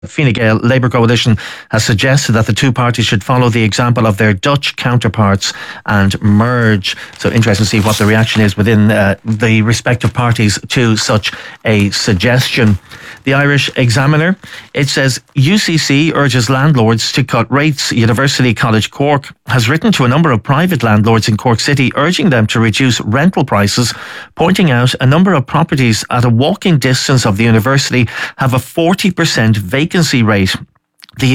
Fine Gael Labour coalition has suggested that the two parties should follow the example of their Dutch counterparts and merge. So interesting to see what the reaction is within the respective parties to such a suggestion. The Irish Examiner, it says UCC urges landlords to cut rates. University College Cork has written to a number of private landlords in Cork City urging them to reduce rental prices, pointing out a number of properties at a walking distance of the university have a 40% vacancy rate. The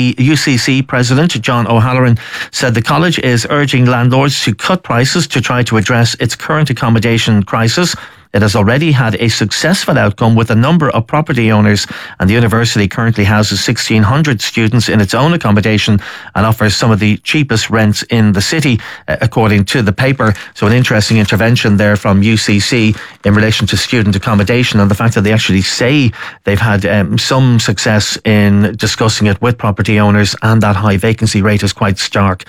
UCC president, John O'Halloran, said the college is urging landlords to cut prices to try to address its current accommodation crisis. It has already had a successful outcome with a number of property owners, and the university currently houses 1,600 students in its own accommodation and offers some of the cheapest rents in the city, according to the paper. So an interesting intervention there from UCC in relation to student accommodation, and the fact that they actually say they've had some success in discussing it with property owners, and that high vacancy rate is quite stark,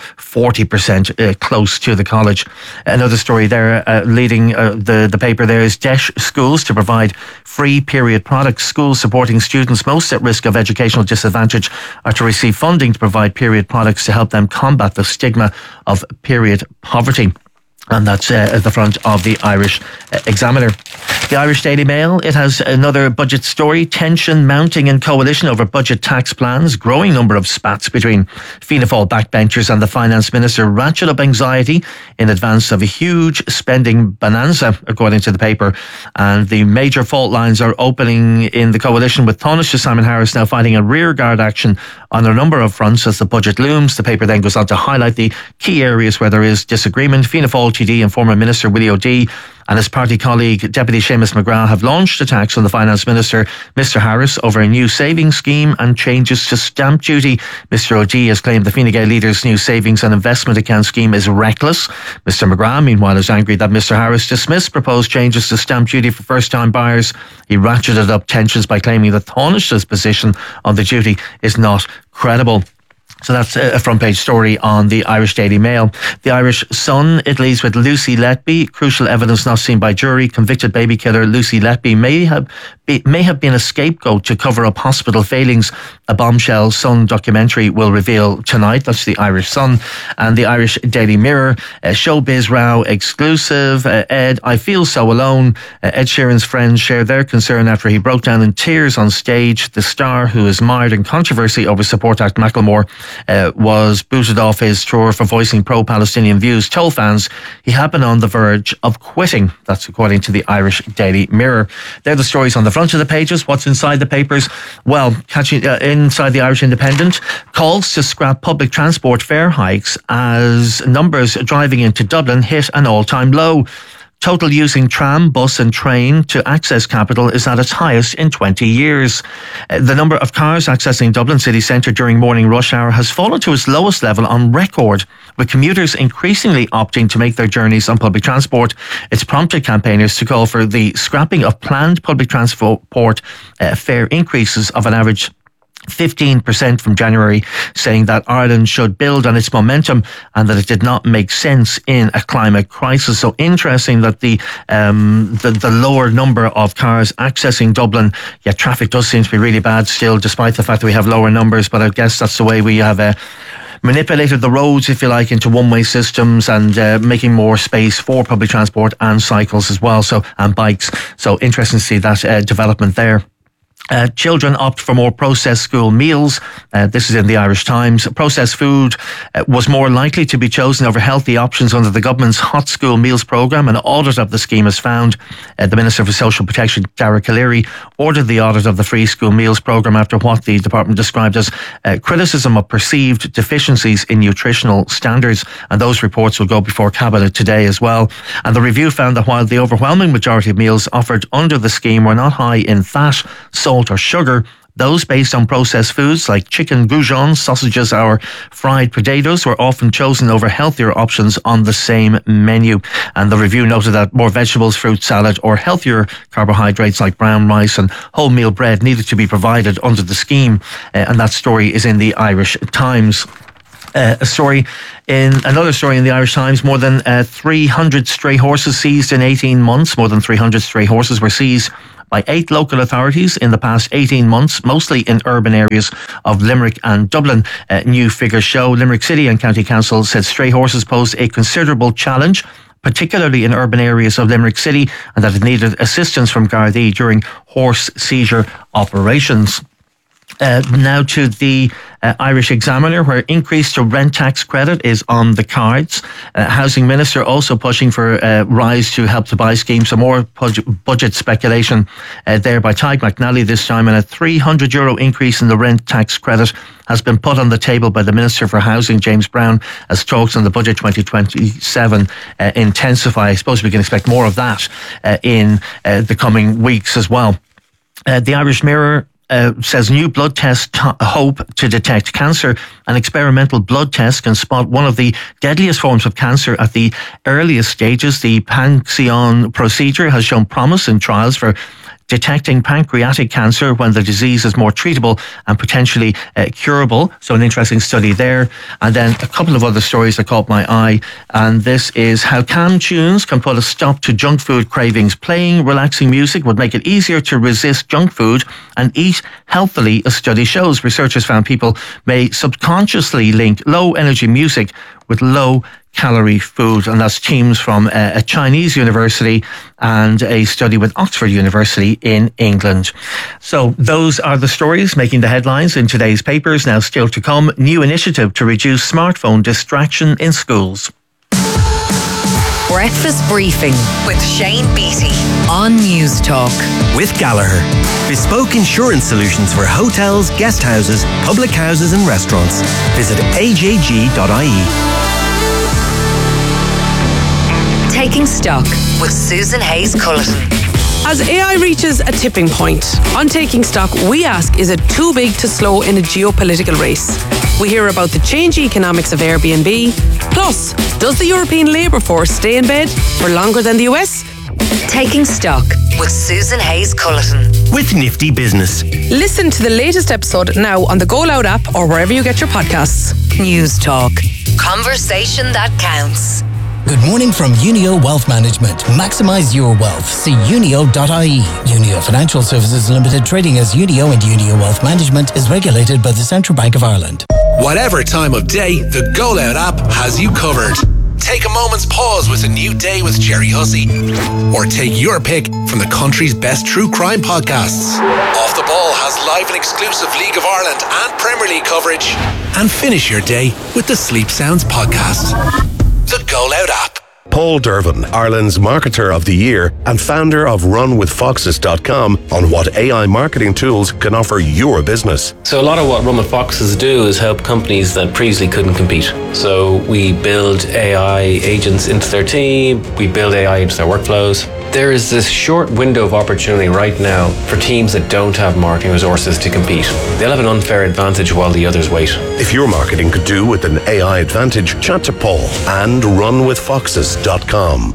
40% close to the college. Another story there leading the paper there is DESH schools to provide free period products. Schools supporting students most at risk of educational disadvantage are to receive funding to provide period products to help them combat the stigma of period poverty. And that's at the front of the Irish Examiner. The Irish Daily Mail, it has another budget story. Tension mounting in coalition over budget tax plans. Growing number of spats between Fianna Fáil backbenchers and the Finance Minister ratchet up anxiety in advance of a huge spending bonanza, according to the paper. And the major fault lines are opening in the coalition, with Taoiseach Simon Harris now fighting a rearguard action on a number of fronts as the budget looms. The paper then goes on to highlight the key areas where there is disagreement. Fianna Fáil TD and former Minister Willie O'Dea and his party colleague Deputy Seamus McGrath have launched attacks on the Finance Minister, Mr Harris, over a new savings scheme and changes to stamp duty. Mr O'Dea has claimed the Fine Gael leader's new savings and investment account scheme is reckless. Mr McGrath, meanwhile, is angry that Mr Harris dismissed proposed changes to stamp duty for first-time buyers. He ratcheted up tensions by claiming that Taoiseach's position on the duty is not credible. So that's a front page story on the Irish Daily Mail. The Irish Sun, it leads with Lucy Letby. Crucial evidence not seen by jury. Convicted baby killer Lucy Letby may have been a scapegoat to cover up hospital failings. A bombshell Sun documentary will reveal tonight. That's the Irish Sun. And the Irish Daily Mirror, Showbiz Row exclusive. Ed, I feel so alone. Ed Sheeran's friends share their concern after he broke down in tears on stage. The star, who is mired in controversy over support act Macklemore, was booted off his tour for voicing pro-Palestinian views, told fans he had been on the verge of quitting. That's according to the Irish Daily Mirror. They're the stories on the front of the pages. What's inside the papers? Well, catching inside the Irish Independent, calls to scrap public transport fare hikes as numbers driving into Dublin hit an all-time low. Total using tram, bus and train to access capital is at its highest in 20 years. The number of cars accessing Dublin city centre during morning rush hour has fallen to its lowest level on record, with commuters increasingly opting to make their journeys on public transport. It's prompted campaigners to call for the scrapping of planned public transport fare increases of an average 15% from January, saying that Ireland should build on its momentum and that it did not make sense in a climate crisis. So interesting that the lower number of cars accessing Dublin, yet traffic does seem to be really bad still, despite the fact that we have lower numbers. But I guess that's the way we have manipulated the roads, if you like, into one-way systems and making more space for public transport and cycles as well, so and bikes. So interesting to see that development there. Children opt for more processed school meals. This is in the Irish Times. Processed food was more likely to be chosen over healthy options under the government's Hot School Meals programme. An audit of the scheme has found the Minister for Social Protection, Dara Calleary, ordered the audit of the free school meals programme after what the department described as criticism of perceived deficiencies in nutritional standards. And those reports will go before Cabinet today as well. And the review found that while the overwhelming majority of meals offered under the scheme were not high in fat, salt or sugar, those based on processed foods like chicken goujons, sausages or fried potatoes were often chosen over healthier options on the same menu. And the review noted that more vegetables, fruit salad or healthier carbohydrates like brown rice and wholemeal bread needed to be provided under the scheme. And that story is in the Irish Times. Another story in the Irish Times, more than 300 stray horses seized in 18 months. More than 300 stray horses were seized by 8 local authorities in the past 18 months, mostly in urban areas of Limerick and Dublin. New figures show Limerick City and County Council said stray horses posed a considerable challenge, particularly in urban areas of Limerick City, and that it needed assistance from Gardaí during horse seizure operations. Now to the Irish Examiner, where increase to rent tax credit is on the cards. Housing Minister also pushing for rise to Help to Buy scheme. Some more budget speculation there by Tig McNally this time, and a €300 increase in the rent tax credit has been put on the table by the Minister for Housing, James Brown, as talks on the budget 2027 intensify. I suppose we can expect more of that in the coming weeks as well. The Irish Mirror says new blood tests hope to detect cancer. An experimental blood test can spot one of the deadliest forms of cancer at the earliest stages. The Panxion procedure has shown promise in trials for detecting pancreatic cancer when the disease is more treatable and potentially curable. So an interesting study there. And then a couple of other stories that caught my eye. And this is how calm tunes can put a stop to junk food cravings. Playing relaxing music would make it easier to resist junk food and eat healthily, a study shows. Researchers found people may subconsciously link low energy music with low calorie food, and that's teams from a Chinese university and a study with Oxford University in England. So those are the stories making the headlines in today's papers. Now still to come, new initiative to reduce smartphone distraction in schools. Breakfast Briefing with Shane Beattie on News Talk. With Gallagher, bespoke insurance solutions for hotels, guest houses, public houses and restaurants. Visit ajg.ie. Taking Stock with Susan Hayes-Culleton. As AI reaches a tipping point, on Taking Stock, we ask, is it too big to slow in a geopolitical race? We hear about the changing economics of Airbnb. Plus, does the European labour force stay in bed for longer than the US? Taking Stock with Susan Hayes-Culleton. With Nifty Business. Listen to the latest episode now on the Go Loud app or wherever you get your podcasts. News Talk. Conversation that counts. Good morning from Unio Wealth Management. Maximise your wealth. See unio.ie. Unio Financial Services Limited, trading as Unio, and Unio Wealth Management is regulated by the Central Bank of Ireland. Whatever time of day, the Go Loud app has you covered. Take a moment's pause with a new day with Jerry Hussey. Or take your pick from the country's best true crime podcasts. Off the Ball has live and exclusive League of Ireland and Premier League coverage. And finish your day with the Sleep Sounds podcast. The Go Loud app. Paul Dervin, Ireland's Marketer of the Year and founder of RunWithFoxes.com, on what AI marketing tools can offer your business. So a lot of what Run with Foxes do is help companies that previously couldn't compete. So we build AI agents into their team, we build AI into their workflows. There is this short window of opportunity right now for teams that don't have marketing resources to compete. They'll have an unfair advantage while the others wait. If your marketing could do with an AI advantage, chat to Paul and RunWithFoxes.com.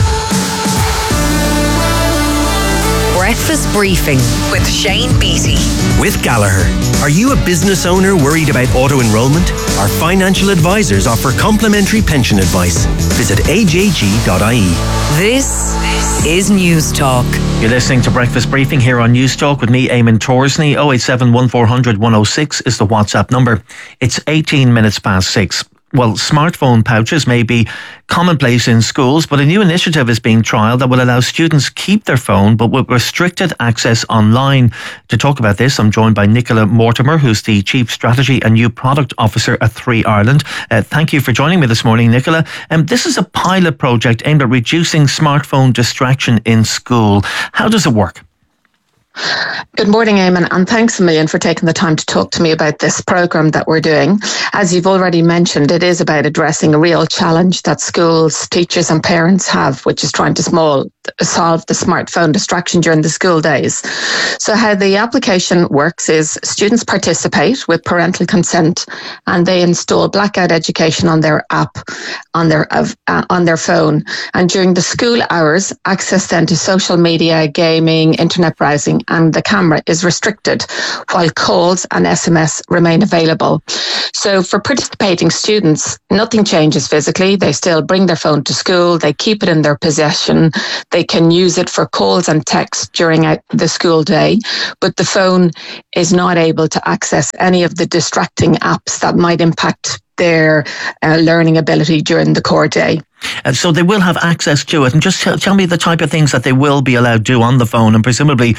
Breakfast Briefing with Shane Beattie. With Gallagher. Are you a business owner worried about auto-enrollment? Our financial advisors offer complimentary pension advice. Visit ajg.ie. This is News Talk. You're listening to Breakfast Briefing here on News Talk with me, Eamon Torsney. 087 1400 106 is the WhatsApp number. It's 18 minutes past 6. Well, smartphone pouches may be commonplace in schools, but a new initiative is being trialled that will allow students keep their phone, but with restricted access online. To talk about this, I'm joined by Nicola Mortimer, who's the Chief Strategy and New Product Officer at 3Ireland. Thank you for joining me this morning, Nicola. This is a pilot project aimed at reducing smartphone distraction in school. How does it work? Good morning, Eamon, and thanks a million for taking the time to talk to me about this programme that we're doing. As you've already mentioned, it is about addressing a real challenge that schools, teachers and parents have, which is trying to solve the smartphone distraction during the school days. So how the application works is students participate with parental consent and they install Blackout Education on their app on their phone. And during the school hours, access then to social media, gaming, internet browsing recording and the camera is restricted, while calls and SMS remain available. So for participating students, nothing changes physically. They still bring their phone to school. They keep it in their possession. They can use it for calls and texts during the school day, but the phone is not able to access any of the distracting apps that might impact their learning ability during the core day. So they will have access to it. And just tell me the type of things that they will be allowed to do on the phone. And presumably,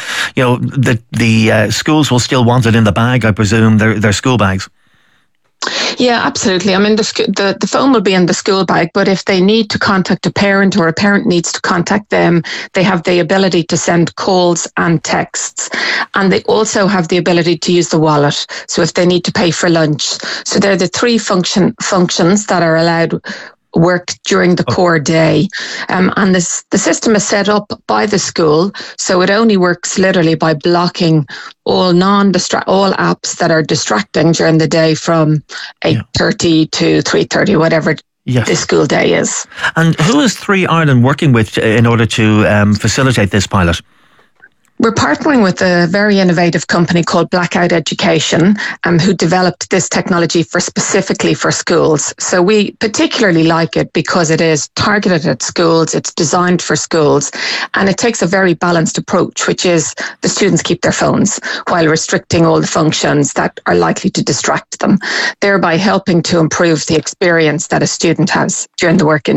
the schools will still want it in the bag, I presume, their school bags. Yeah, absolutely. I mean, the phone will be in the school bag, but if they need to contact a parent or a parent needs to contact them, they have the ability to send calls and texts. And they also have the ability to use the wallet. So if they need to pay for lunch. So they're the three functions that are allowed work during the core day. And the system is set up by the school, so it only works literally by blocking all all apps that are distracting during the day from 8:30 to 3:30, whatever the school day is. And who is 3Ireland working with in order to facilitate this pilot? We're partnering with a very innovative company called Blackout Education, who developed this technology specifically for schools. So we particularly like it because it is targeted at schools, it's designed for schools, and it takes a very balanced approach, which is the students keep their phones while restricting all the functions that are likely to distract them, thereby helping to improve the experience that a student has during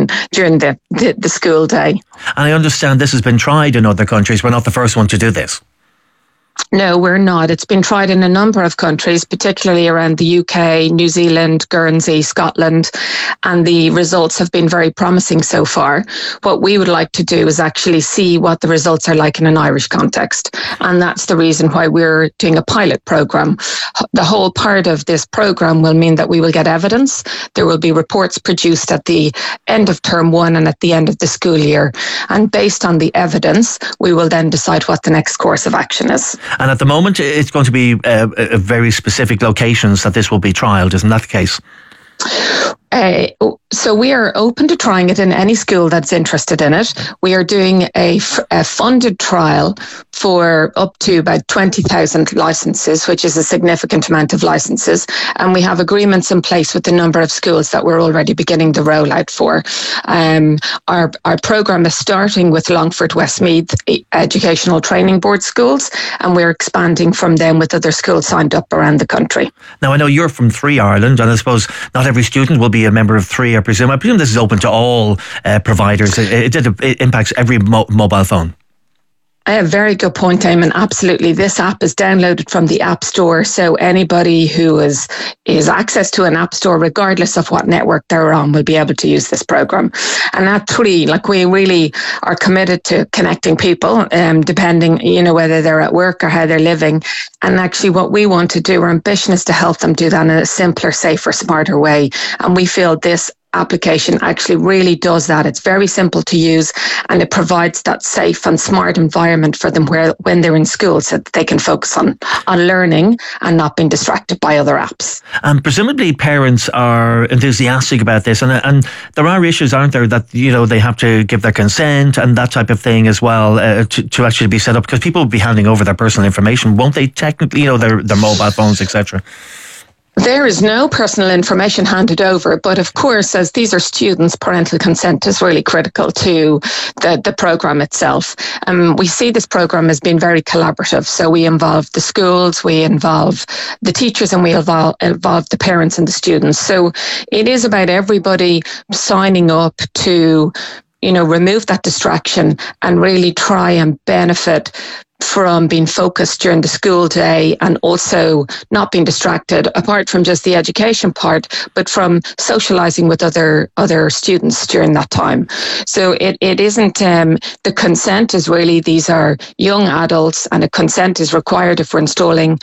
the school day. And I understand this has been tried in other countries. We're not the first one to do this. No, we're not. It's been tried in a number of countries, particularly around the UK, New Zealand, Guernsey, Scotland, and the results have been very promising so far. What we would like to do is actually see what the results are like in an Irish context. And that's the reason why we're doing a pilot programme. The whole part of this programme will mean that we will get evidence. There will be reports produced at the end of term one and at the end of the school year. And based on the evidence, we will then decide what the next course of action is. And at the moment, it's going to be very specific locations that this will be trialled. Isn't that the case? So we are open to trying it in any school that's interested in it. We are doing a funded trial for up to about 20,000 licenses, which is a significant amount of licenses. And we have agreements in place with a number of schools that we're already beginning the rollout for. Our programme is starting with Longford Westmeath Educational Training Board schools, and we're expanding from them with other schools signed up around the country. Now, I know you're from 3Ireland, and I suppose not every student will be a member of 3, I presume. I presume this is open to all providers. It impacts every mobile phone. A very good point, Eamon. Absolutely. This app is downloaded from the App Store. So anybody who is access to an App Store, regardless of what network they're on, will be able to use this program. And at 3, we really are committed to connecting people, depending, whether they're at work or how they're living. And actually what we want to do, our ambition is to help them do that in a simpler, safer, smarter way. And we feel this application actually really does that. It's very simple to use and it provides that safe and smart environment for them when they're in school so that they can focus on learning and not being distracted by other apps. And presumably parents are enthusiastic about this and there are issues, aren't there, that they have to give their consent and that type of thing as well to actually be set up, because people will be handing over their personal information, won't they, technically, their mobile phones, etc.? There is no personal information handed over, but of course, as these are students, parental consent is really critical to the programme itself. We see this programme as being very collaborative. So we involve the schools, we involve the teachers, and we involve the parents and the students. So it is about everybody signing up to, remove that distraction and really try and benefit from being focused during the school day and also not being distracted, apart from just the education part, but from socializing with other students during that time. So it isn't, the consent is really, these are young adults and a consent is required if they're installing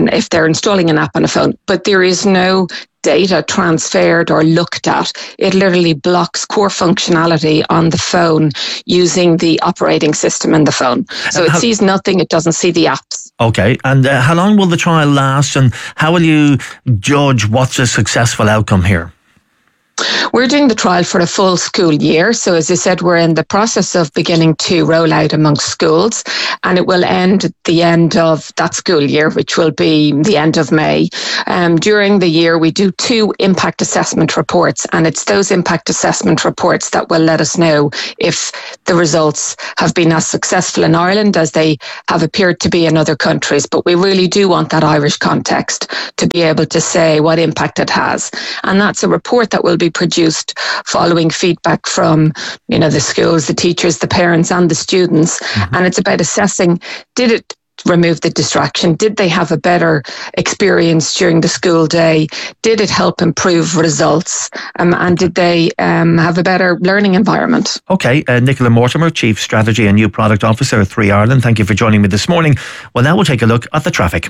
an app on a phone, but there is no data transferred or looked at. It literally blocks core functionality on the phone using the operating system in the phone. So it sees nothing, it doesn't see the apps. Okay, and how long will the trial last and how will you judge what's a successful outcome here? We're doing the trial for a full school year. So as I said, we're in the process of beginning to roll out amongst schools, and it will end at the end of that school year, which will be the end of May. During the year, we do 2 impact assessment reports, and it's those impact assessment reports that will let us know if the results have been as successful in Ireland as they have appeared to be in other countries. But we really do want that Irish context to be able to say what impact it has. And that's a report that will be produced following feedback from, the schools, the teachers, the parents and the students. Mm-hmm. And it's about assessing, did it remove the distraction? Did they have a better experience during the school day? Did it help improve results? And did they have a better learning environment? Okay, Nicola Mortimer, Chief Strategy and New Product Officer at 3 Ireland. Thank you for joining me this morning. Well, now we'll take a look at the traffic.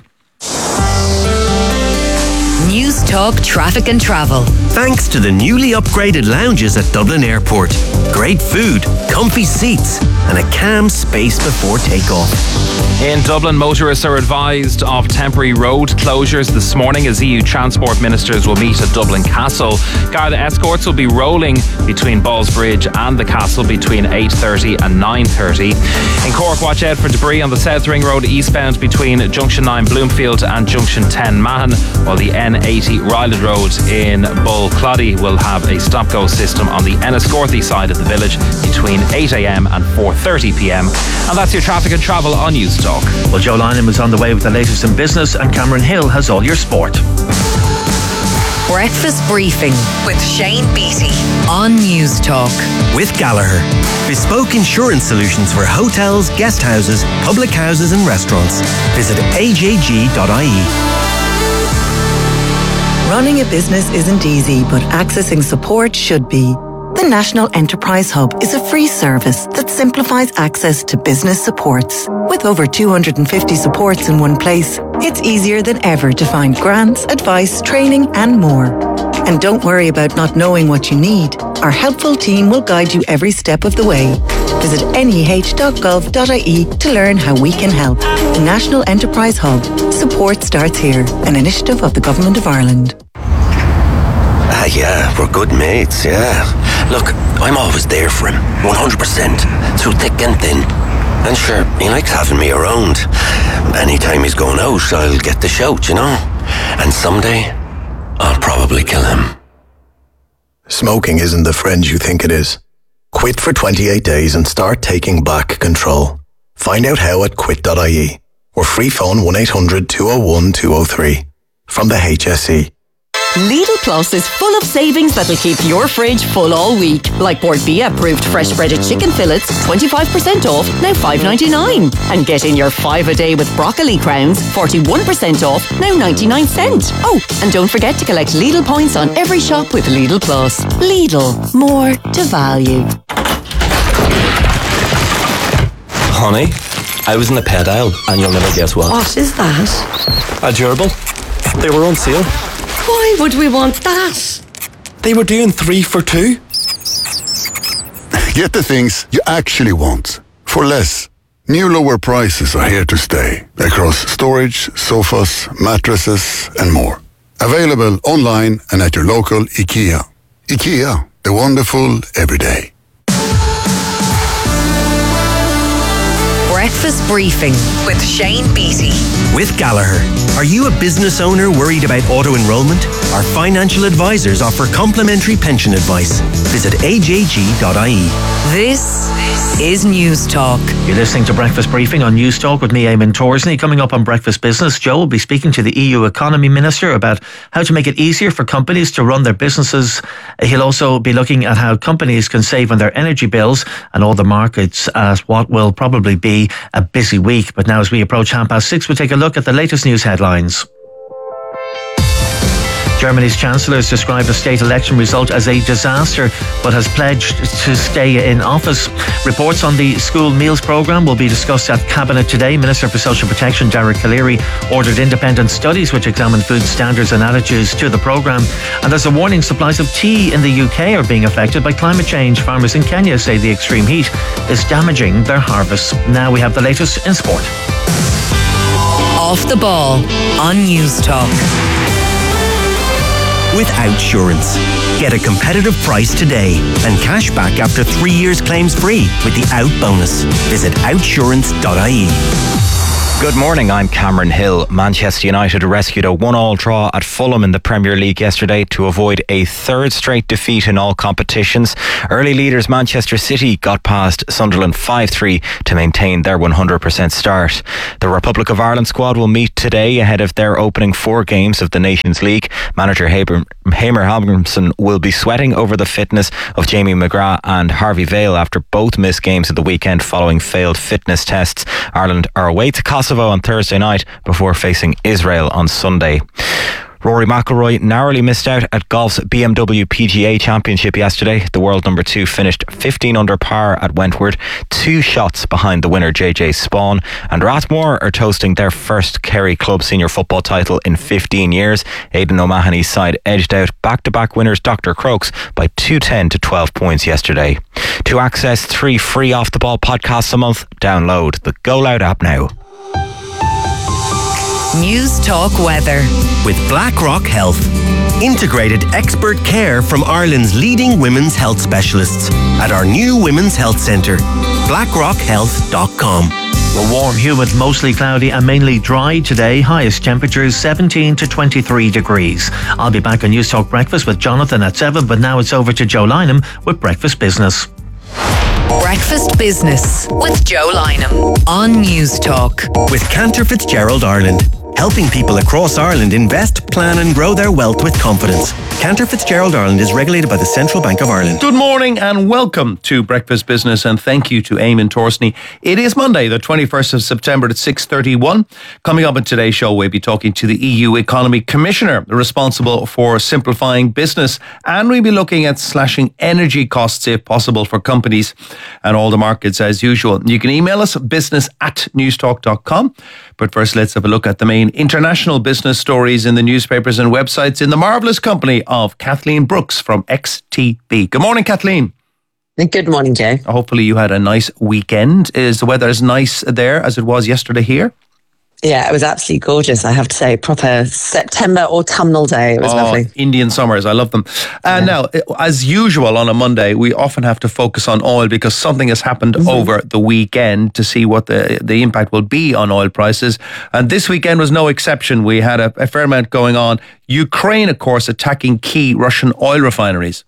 News Talk Traffic and Travel. Thanks to the newly upgraded lounges at Dublin Airport. Great food, comfy seats, and a calm space before takeoff. In Dublin, motorists are advised of temporary road closures this morning as EU transport ministers will meet at Dublin Castle. Garda escorts will be rolling between Ballsbridge and the Castle between 8:30 and 9:30. In Cork, watch out for debris on the South Ring Road eastbound between Junction 9 Bloomfield and Junction 10 Mahon, while the N80 Ryland Road in Bullcloddy will have a stop-go system on the Enniscorthy side of the village between 8 a.m. and 4:30 p.m. And that's your traffic and travel on News Talk. Well, Joe Lynham is on the way with the latest in business, and Cameron Hill has all your sport. Breakfast Briefing with Shane Beattie on News Talk. With Gallagher, bespoke insurance solutions for hotels, guest houses, public houses and restaurants. Visit ajg.ie. Running a business isn't easy, but accessing support should be. The National Enterprise Hub is a free service that simplifies access to business supports. With over 250 supports in one place, it's easier than ever to find grants, advice, training and more. And don't worry about not knowing what you need. Our helpful team will guide you every step of the way. Visit neh.gov.ie to learn how we can help. The National Enterprise Hub. Support starts here. An initiative of the Government of Ireland. Yeah, we're good mates, yeah. Look, I'm always there for him, 100%, through thick and thin. And sure, he likes having me around. Anytime he's going out, I'll get the shout, And someday, I'll probably kill him. Smoking isn't the friend you think it is. Quit for 28 days and start taking back control. Find out how at quit.ie or free phone 1800 201 203 from the HSE. Lidl Plus is full of savings that'll keep your fridge full all week. Like Portbia approved fresh breaded chicken fillets, 25% off, now $5.99. And get in your 5 a day with broccoli crowns, 41% off, now 99 cents. Oh, and don't forget to collect Lidl points on every shop with Lidl Plus. Lidl, more to value. Honey, I was in the pet aisle and you'll never guess what. What is that? A gerbil. They were on sale. Why would we want that? They were doing 3 for 2. Get the things you actually want for less. New lower prices are here to stay across storage, sofas, mattresses and more. Available online and at your local IKEA. IKEA, the wonderful everyday. Breakfast Briefing with Shane Beattie. With Gallagher. Are you a business owner worried about auto-enrollment? Our financial advisors offer complimentary pension advice. Visit ajg.ie. This is News Talk. You're listening to Breakfast Briefing on News Talk with me, Eamon Torsney. Coming up on Breakfast Business, Joe will be speaking to the EU Economy Minister about how to make it easier for companies to run their businesses. He'll also be looking at how companies can save on their energy bills and all the markets at what will probably be a busy week. But now as we approach 6:30, we'll take a look at the latest news headlines. Germany's Chancellor has described the state election result as a disaster, but has pledged to stay in office. Reports on the school meals programme will be discussed at Cabinet today. Minister for Social Protection Derek Calleary ordered independent studies which examine food standards and attitudes to the programme. And there's a warning supplies of tea in the UK are being affected by climate change. Farmers in Kenya say the extreme heat is damaging their harvests. Now we have the latest in sport. Off the Ball on News Talk. with Outsurance. Get a competitive price today and cash back after 3 years claims free with the Out bonus. Visit outsurance.ie. Good morning, I'm Cameron Hill. Manchester United rescued a 1-1 draw at Fulham in the Premier League yesterday to avoid a third straight defeat in all competitions. Early leaders Manchester City got past Sunderland 5-3 to maintain their 100% start. The Republic of Ireland squad will meet today ahead of their opening 4 games of the Nations League. Manager Hamer Hjalmarsson will be sweating over the fitness of Jamie McGrath and Harvey Vale after both missed games at the weekend following failed fitness tests. Ireland are away to Kosovo on Thursday night before facing Israel on Sunday. Rory McIlroy narrowly missed out at golf's BMW PGA Championship yesterday. The world number 2 finished 15 under par at Wentworth, 2 shots behind the winner JJ Spawn, and Rathmore are toasting their first Kerry Club senior football title in 15 years. Aidan O'Mahony's side edged out back-to-back winners Dr. Crokes by 210 to 12 points yesterday. To access 3 free off-the-ball podcasts a month, download the Go Loud app now. News Talk Weather with BlackRock Health. Integrated expert care from Ireland's leading women's health specialists at our new Women's Health Centre. BlackRockHealth.com. Well, warm, humid, mostly cloudy and mainly dry today. Highest temperatures 17 to 23 degrees. I'll be back on News Talk Breakfast with Jonathan at 7, but now it's over to Joe Lynham with Breakfast Business. Breakfast Business with Joe Lynham on News Talk. With Cantor Fitzgerald Ireland. Helping people across Ireland invest, plan and grow their wealth with confidence. Cantor Fitzgerald Ireland is regulated by the Central Bank of Ireland. Good morning and welcome to Breakfast Business, and thank you to Eamon Torsney. It is Monday, the 21st of September at 6:31. Coming up in today's show, we'll be talking to the EU Economy Commissioner responsible for simplifying business, and we'll be looking at slashing energy costs if possible for companies and all the markets as usual. You can email us business@newstalk.com. But first, let's have a look at the main international business stories in the newspapers and websites in the marvellous company of Kathleen Brooks from XTB. Good morning, Kathleen. Good morning, Joe. Hopefully you had a nice weekend. Is the weather as nice there as it was yesterday here? Yeah, it was absolutely gorgeous, I have to say. Proper September autumnal day. It was lovely. Indian summers, I love them. And now, as usual on a Monday, we often have to focus on oil because something has happened over the weekend to see what the impact will be on oil prices. And this weekend was no exception. We had a fair amount going on. Ukraine, of course, attacking key Russian oil refineries.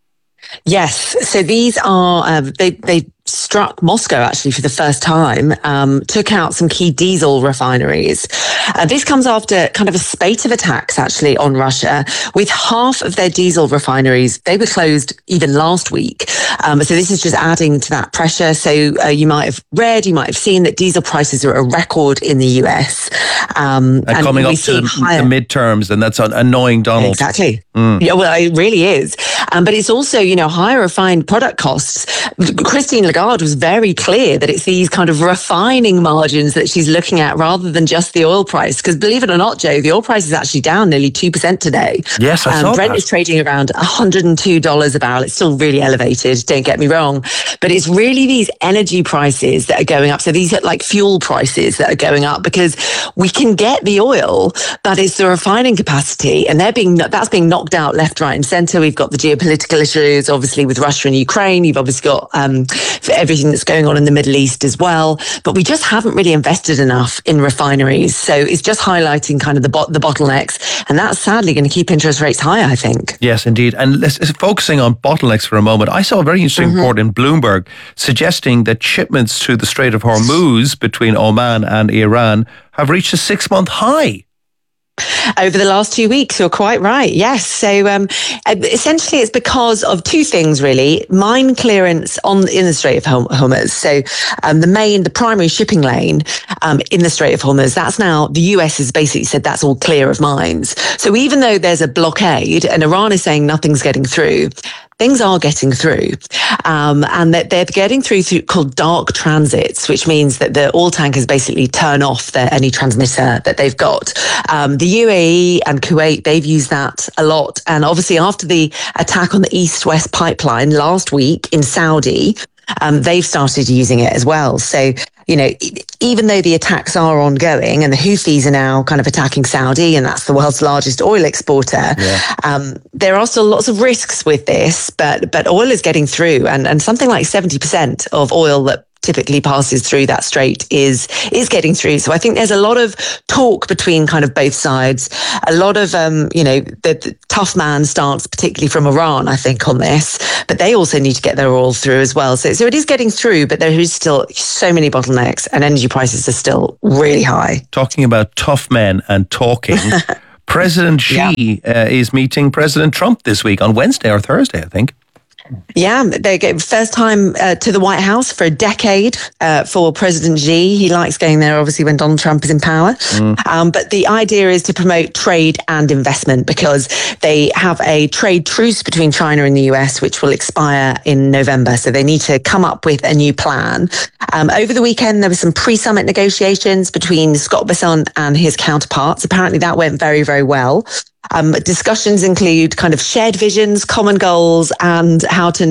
Yes, so these are, they struck Moscow actually for the first time, took out some key diesel refineries. This comes after kind of a spate of attacks actually on Russia, with half of their diesel refineries, they were closed even last week. So this is just adding to that pressure. So you might have read, you might have seen that diesel prices are a record in the US. And coming up to the midterms, and that's annoying Donald. Exactly. Yeah, well, it really is. But it's also, higher refined product costs. Christine Lagarde was very clear that it's these kind of refining margins that she's looking at rather than just the oil price. Because believe it or not, Joe, the oil price is actually down nearly 2% today. Yes, I saw Brent that. is trading around $102 a barrel. It's still really elevated, don't get me wrong. But it's really these energy prices that are going up. So these are like fuel prices that are going up because we can get the oil, but it's the refining capacity, and that's being knocked out left, right and centre. We've got the geopolitical issues, obviously, with Russia and Ukraine. You've obviously got everything that's going on in the Middle East as well. But we just haven't really invested enough in refineries. So it's just highlighting kind of the bottlenecks. And that's sadly going to keep interest rates high, I think. Yes, indeed. And focusing on bottlenecks for a moment, I saw a very interesting report in Bloomberg suggesting that shipments through the Strait of Hormuz between Oman and Iran have reached a 6-month high. Over the last 2 weeks, you're quite right. Yes. So essentially it's because of two things, really. Mine clearance in the Strait of Hormuz. So the primary shipping lane in the Strait of Hormuz, that's now, the US has basically said that's all clear of mines. So even though there's a blockade and Iran is saying nothing's getting through, things are getting through, and that they're getting through called dark transits, which means that the oil tankers basically turn off any transmitter that they've got. The UAE and Kuwait, they've used that a lot. And obviously after the attack on the East-West pipeline last week in Saudi, they've started using it as well. So, even though the attacks are ongoing and the Houthis are now kind of attacking Saudi, and that's the world's largest oil exporter, there are still lots of risks with this, but oil is getting through, and something like 70% of oil that typically passes through that strait is getting through. So I think there's a lot of talk between kind of both sides, a lot of, the tough man stance, particularly from Iran, I think, on this, but they also need to get their oil through as well. So it is getting through, but there is still so many bottlenecks and energy prices are still really high. Talking about tough men and talking, President Xi is meeting President Trump this week on Wednesday or Thursday, I think. Yeah, they get first time to the White House for a decade for President Xi. He likes going there, obviously, when Donald Trump is in power. But the idea is to promote trade and investment because they have a trade truce between China and the US, which will expire in November. So they need to come up with a new plan. Over the weekend, there were some pre-summit negotiations between Scott Bessent and his counterparts. Apparently that went very, very well. Discussions include kind of shared visions, common goals, and how to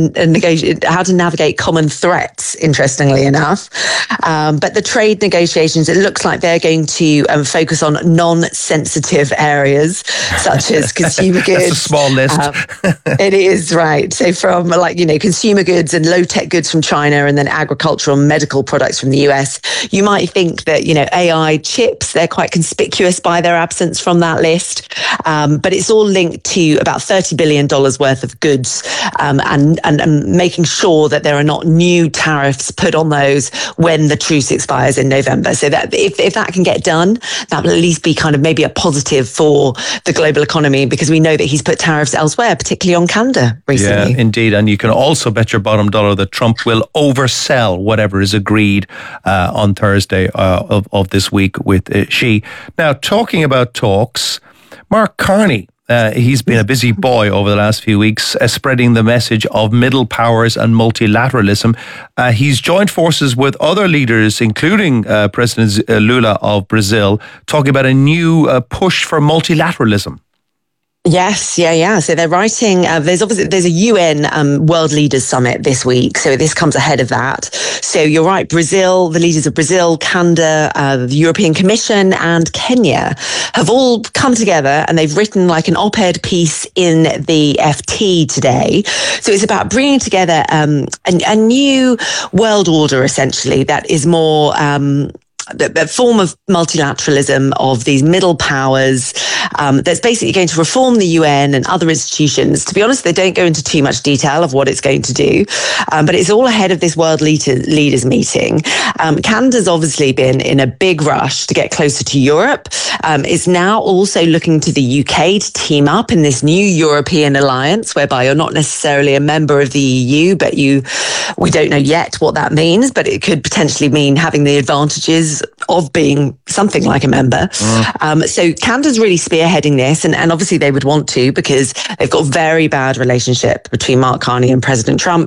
navigate common threats, interestingly enough. But the trade negotiations, it looks like they're going to focus on non-sensitive areas, such as consumer goods. That's a small list. It is, right. So from consumer goods and low-tech goods from China, and then agricultural and medical products from the US. You might think that, AI chips, they're quite conspicuous by their absence from that list. But it's all linked to about $30 billion worth of goods and making sure that there are not new tariffs put on those when the truce expires in November. So that if that can get done, that will at least be kind of maybe a positive for the global economy, because we know that he's put tariffs elsewhere, particularly on Canada recently. Yeah, indeed. And you can also bet your bottom dollar that Trump will oversell whatever is agreed on Thursday of this week with Xi. Now, talking about talks, Mark Carney, he's been a busy boy over the last few weeks, spreading the message of middle powers and multilateralism. He's joined forces with other leaders, including President Lula of Brazil, talking about a new push for multilateralism. Yes, yeah. So they're writing, there's a UN World Leaders Summit this week. So this comes ahead of that. So you're right, Brazil, the leaders of Brazil, Canada, the European Commission and Kenya have all come together and they've written like an op-ed piece in the FT today. So it's about bringing together a new world order, essentially, that is more the form of multilateralism of these middle powers that's basically going to reform the UN and other institutions. To be honest, they don't go into too much detail of what it's going to do, but it's all ahead of this World Leaders meeting. Canada's obviously been in a big rush to get closer to Europe. It's now also looking to the UK to team up in this new European alliance, whereby you're not necessarily a member of the EU, but we don't know yet what that means, but it could potentially mean having the advantages of being something like a member. So Canada's really spearheading this, and obviously they would want to, because they've got a very bad relationship between Mark Carney and President Trump.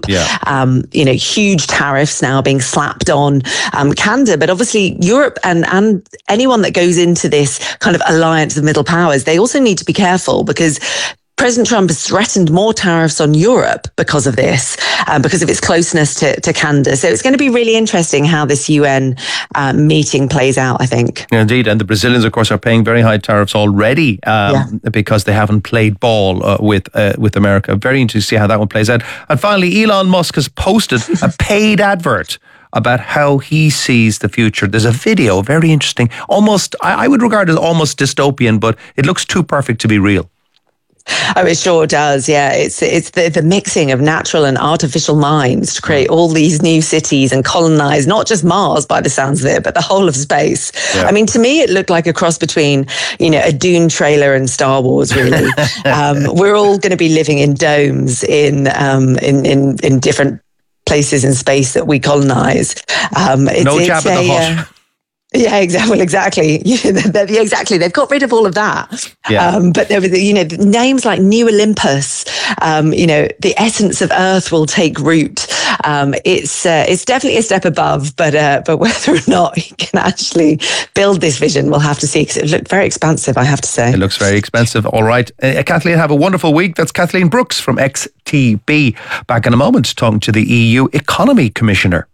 Huge tariffs now being slapped on Canada, but obviously Europe and anyone that goes into this kind of alliance of middle powers, they also need to be careful, because President Trump has threatened more tariffs on Europe because of this, because of its closeness to Canada. So it's going to be really interesting how this UN meeting plays out, I think. Indeed. And the Brazilians, of course, are paying very high tariffs already because they haven't played ball with America. Very interesting to see how that one plays out. And finally, Elon Musk has posted a paid advert about how he sees the future. There's a video, very interesting, almost, I would regard it as almost dystopian, but it looks too perfect to be real. Oh, it sure does. Yeah, it's the mixing of natural and artificial minds to create all these new cities and colonize not just Mars by the sounds of it, but the whole of space. Yeah. I mean, to me, it looked like a cross between, a Dune trailer and Star Wars. Really, we're all going to be living in domes in different places in space that we colonize. No Jabba the Hutt. Yeah, exactly. Exactly. They've got rid of all of that. Yeah. But there were, names like New Olympus the essence of Earth will take root. It's definitely a step above, but whether or not he can actually build this vision, we'll have to see, because it looked very expensive, I have to say. It looks very expensive. All right. Kathleen, have a wonderful week. That's Kathleen Brooks from XTB. Back in a moment, talking to the EU Economy Commissioner.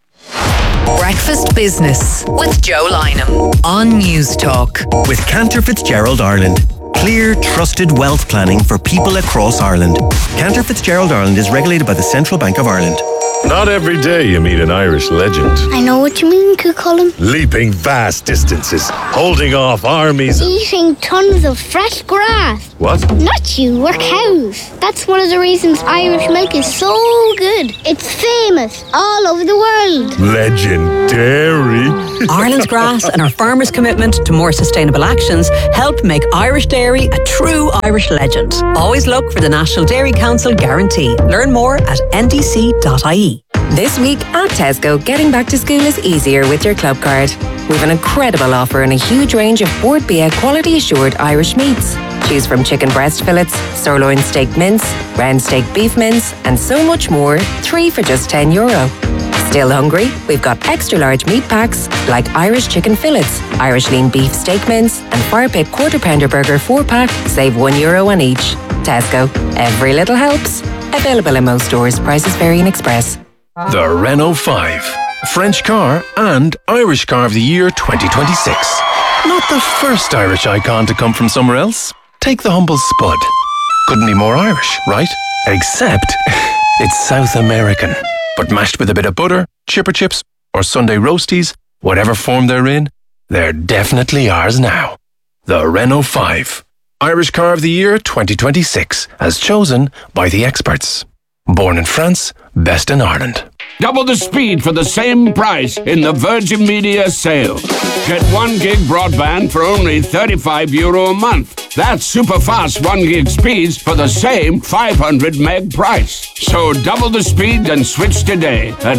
Breakfast Business with Joe Lynham on News Talk. With Cantor Fitzgerald Ireland. Clear, trusted wealth planning for people across Ireland. Cantor Fitzgerald Ireland is regulated by the Central Bank of Ireland. Not every day you meet an Irish legend. I know what you mean, Cucullin. Leaping vast distances, holding off armies. Eating tons of fresh grass. What? Not you, we're cows. That's one of the reasons Irish milk is so good. It's famous all over the world. Legendary. Ireland's grass and our farmers' commitment to more sustainable actions help make Irish dairy a true Irish legend. Always look for the National Dairy Council guarantee. Learn more at ndc.ie. This week at Tesco, getting back to school is easier with your club card. We've an incredible offer and a huge range of Bord Bia quality assured Irish meats. Choose from chicken breast fillets, sirloin steak mince, round steak beef mince, and so much more, 3 for just €10. Still hungry? We've got extra large meat packs like Irish chicken fillets, Irish lean beef steak mince, and Fire Pit quarter pounder burger 4-pack, save €1 on each. Tesco, every little helps. Available in most stores, prices vary in Express. The Renault 5. French car and Irish Car of the Year 2026. Not the first Irish icon to come from somewhere else. Take the humble Spud. Couldn't be more Irish, right? Except it's South American. But mashed with a bit of butter, chipper chips, or Sunday roasties, whatever form they're in, they're definitely ours now. The Renault 5. Irish Car of the Year 2026, as chosen by the experts. Born in France, best in Ireland. Double the speed for the same price in the Virgin Media sale. Get 1 gig broadband for only €35 a month. That's super fast 1 gig speeds for the same 500 meg price. So double the speed and switch today at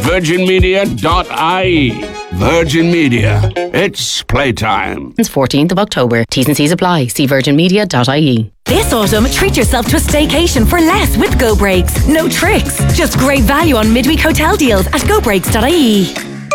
virginmedia.ie. Virgin Media. It's playtime. It's 14th of October. T's and C's apply. See virginmedia.ie. This autumn, treat yourself to a staycation for less with Go Breaks. No tricks, just great value on midweek hotel deals at gobreaks.ie.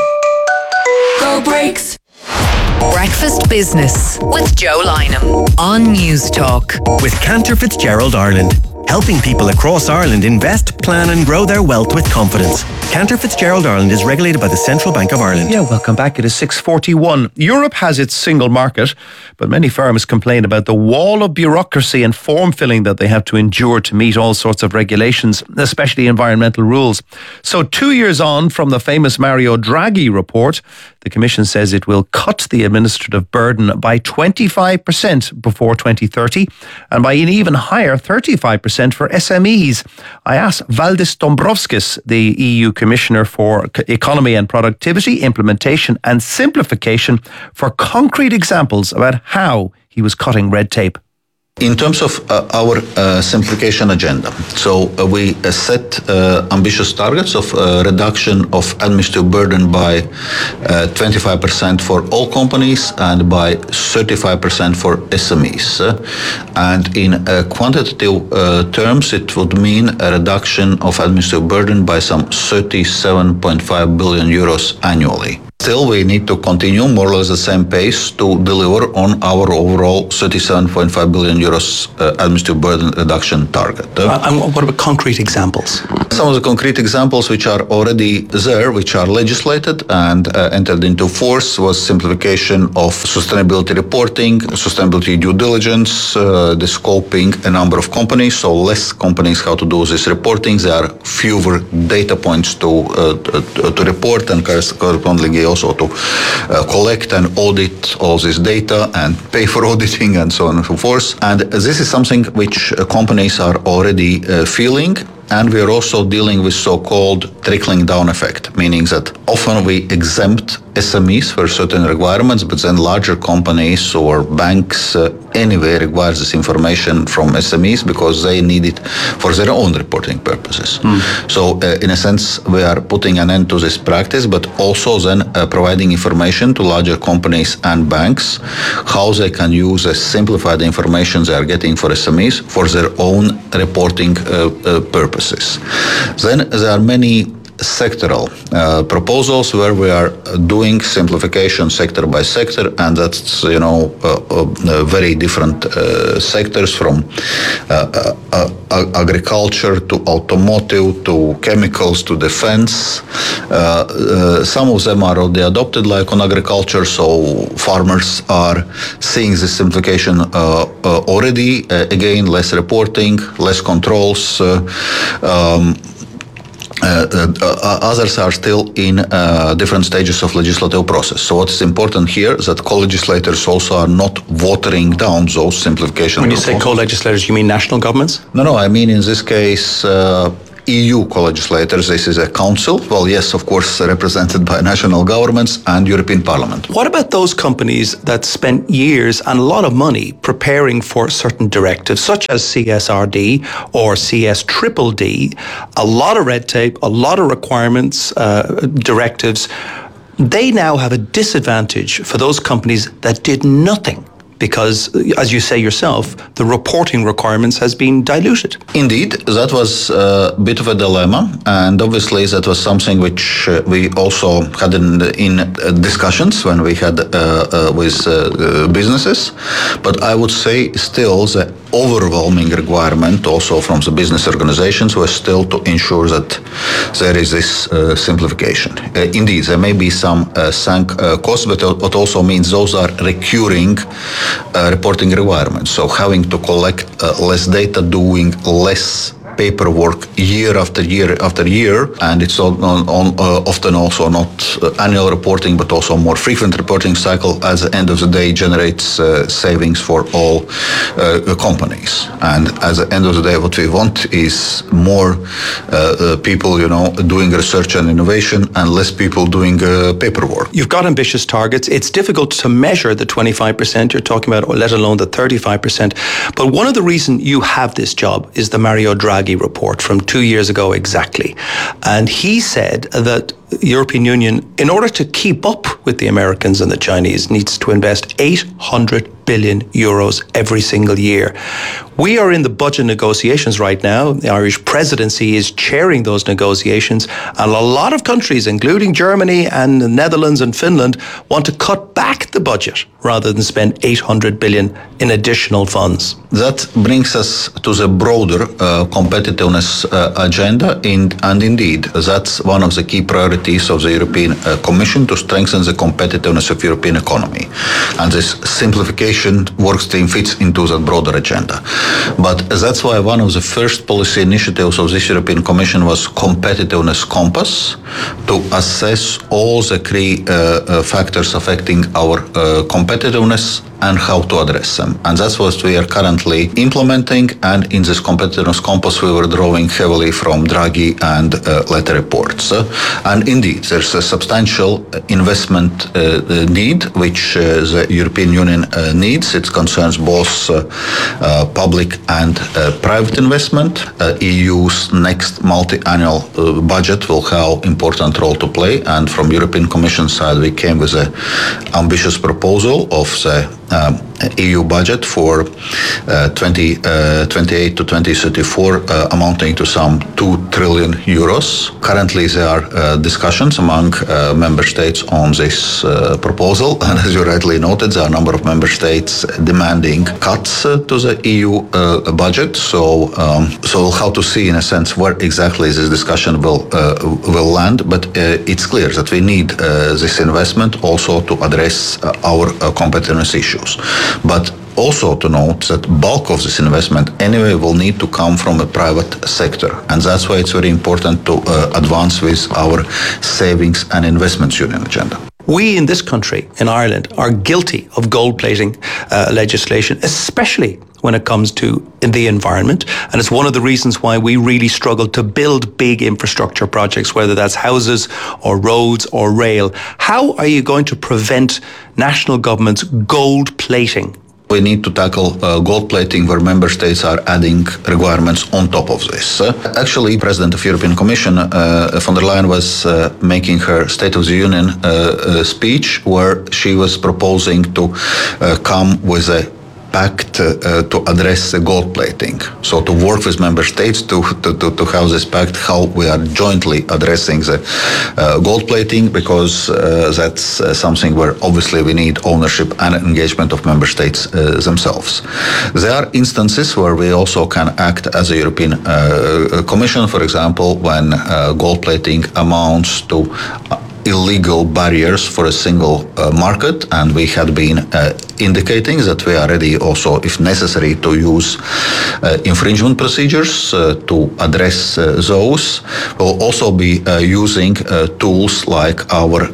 Go Breaks. Breakfast Business with Joe Lynham on News Talk. With Cantor Fitzgerald Ireland. Helping people across Ireland invest, plan and grow their wealth with confidence. Cantor Fitzgerald Ireland is regulated by the Central Bank of Ireland. Yeah, welcome back. It is 6:41. Europe has its single market, but many firms complain about the wall of bureaucracy and form filling that they have to endure to meet all sorts of regulations, especially environmental rules. So 2 years on from the famous Mario Draghi report, the Commission says it will cut the administrative burden by 25% before 2030 and by an even higher 35% for SMEs. I asked Valdis Dombrovskis, the EU Commissioner for Economy and Productivity, Implementation and Simplification, for concrete examples about how he was cutting red tape. In terms of our simplification agenda, so we set ambitious targets of reduction of administrative burden by 25% for all companies and by 35% for SMEs. And in quantitative terms, it would mean a reduction of administrative burden by some 37.5 billion euros annually. Still, we need to continue more or less the same pace to deliver on our overall 37.5 billion euros administrative burden reduction target. And what about concrete examples? Some of the concrete examples which are already there, which are legislated and entered into force, was simplification of sustainability reporting, sustainability due diligence, the scoping a number of companies, so less companies how to do this reporting. There are fewer data points to report and correspondingly also to collect and audit all this data and pay for auditing and so on and so forth. And this is something which companies are already feeling. And we are also dealing with so-called trickling down effect, meaning that often we exempt SMEs for certain requirements, but then larger companies or banks anyway requires this information from SMEs because they need it for their own reporting purposes. So in a sense, we are putting an end to this practice, but also then providing information to larger companies and banks, how they can use the simplified information they are getting for SMEs for their own reporting purposes. Then there are many sectoral proposals where we are doing simplification sector by sector, and that's very different sectors from agriculture to automotive to chemicals to defense. Some of them are already adopted, like on agriculture, so farmers are seeing this simplification already. Again, less reporting, less controls. Others are still in different stages of legislative process. So what is important here is that co-legislators also are not watering down those simplification When you proposals. say co-legislators, you mean national governments? No, I mean in this case EU co-legislators. This is a council. Well, yes, of course, represented by national governments and European Parliament. What about those companies that spent years and a lot of money preparing for certain directives, such as CSRD or CSDDD? A lot of red tape, a lot of requirements, directives. They now have a disadvantage for those companies that did nothing, because, as you say yourself, the reporting requirements has been diluted. Indeed, that was a bit of a dilemma, and obviously that was something which we also had in discussions when we had with businesses. But I would say still the overwhelming requirement also from the business organizations was still to ensure that there is this simplification. Indeed, there may be some sunk costs, but it also means those are recurring reporting requirements. So having to collect less data, doing less paperwork year after year after year, and it's often also not annual reporting, but also more frequent reporting cycle. At the end of the day, generates savings for all companies. And at the end of the day, what we want is more people, doing research and innovation, and less people doing paperwork. You've got ambitious targets. It's difficult to measure the 25% you're talking about, or let alone the 35%. But one of the reasons you have this job is the Mario Draghi report from 2 years ago exactly. And he said that the European Union, in order to keep up with the Americans and the Chinese, needs to invest 800 billion euros every single year. We are in the budget negotiations right now. The Irish presidency is chairing those negotiations, and a lot of countries, including Germany and the Netherlands and Finland, want to cut back the budget rather than spend 800 billion in additional funds. That brings us to the broader competitiveness agenda, and indeed, that's one of the key priorities of the European Commission, to strengthen the competitiveness of European economy. And this simplification work stream fits into that broader agenda. But that's why one of the first policy initiatives of this European Commission was Competitiveness Compass, to assess all the key factors affecting our competitiveness and how to address them. And that's what we are currently implementing. And in this Competitiveness Compass, we were drawing heavily from Draghi and Letta reports. And indeed, there's a substantial investment need, which the European Union needs. It concerns both public and private investment. EU's next multi-annual budget will have important role to play. And from European Commission side, we came with an ambitious proposal of the EU budget for 2028 to 2034, amounting to some 2 trillion euros. Currently, there are discussions among member states on this proposal, and as you rightly noted, there are a number of member states demanding cuts to the EU budget. So we'll have to see, in a sense, where exactly this discussion will land. But it's clear that we need this investment also to address our competitiveness issues. But also to note that bulk of this investment anyway will need to come from the private sector. And that's why it's very important to advance with our savings and investments union agenda. We in this country, in Ireland, are guilty of gold-plating legislation, especially when it comes to the environment. And it's one of the reasons why we really struggle to build big infrastructure projects, whether that's houses or roads or rail. How are you going to prevent national governments gold-plating We need to tackle gold plating where member states are adding requirements on top of this. Actually, President of European Commission, von der Leyen, was making her State of the Union speech where she was proposing to come with a pact to address the gold plating. So to work with member states to have this pact, how we are jointly addressing the gold plating, because that's something where obviously we need ownership and engagement of member states themselves. There are instances where we also can act as a European Commission, for example, when gold plating amounts to illegal barriers for a single market, and we had been indicating that we are ready also, if necessary, to use infringement procedures to address those. We'll also be using tools like our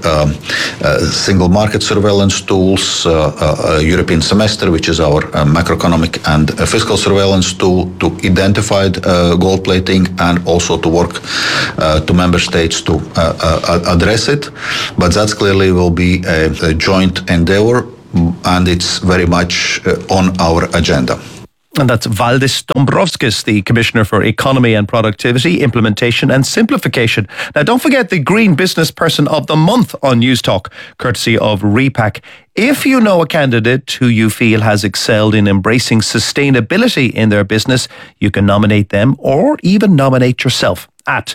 single market surveillance tools, European semester, which is our macroeconomic and fiscal surveillance tool to identify gold plating and also to work to member states to address it. But that clearly will be a joint endeavor, and it's very much on our agenda. And that's Valdis Dombrovskis, the Commissioner for Economy and Productivity, Implementation and Simplification. Now, don't forget the Green Business Person of the Month on News Talk, courtesy of Repack. If you know a candidate who you feel has excelled in embracing sustainability in their business, you can nominate them or even nominate yourself at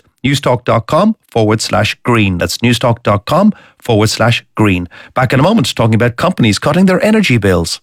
newstalk.com/green. That's newstalk.com/green. Back in a moment, talking about companies cutting their energy bills.